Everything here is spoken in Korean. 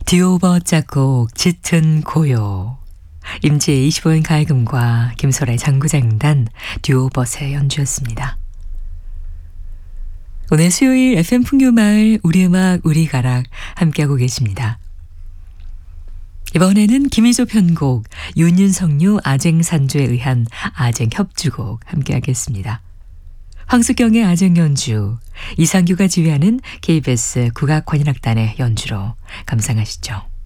듀오버 작곡 짙은 고요. 임지의 25인 가야금과 김소라의 장구장단 듀오버스의 연주였습니다. 오늘 수요일 FM 풍류마을 우리음악 우리가락 함께하고 계십니다. 이번에는 김희조 편곡 윤윤석류 아쟁산조에 의한 아쟁협주곡 함께하겠습니다. 황수경의 아쟁연주, 이상규가 지휘하는 KBS 국악관현악단의 연주로 감상하시죠.